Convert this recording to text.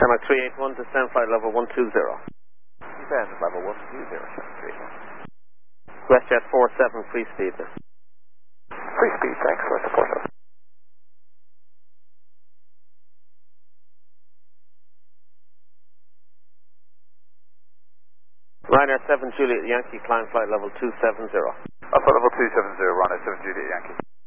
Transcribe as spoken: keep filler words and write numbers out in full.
Tarmac three eight one, descend flight level one two zero. Descend level one two zero, seven three eight one. WestJet four seven, free speed. Free speed, thanks, West four seven. Ryanair seven Juliet Yankee, climb flight level two seven zero. Alpha level two seven zero, Ryanair seven Juliet Yankee.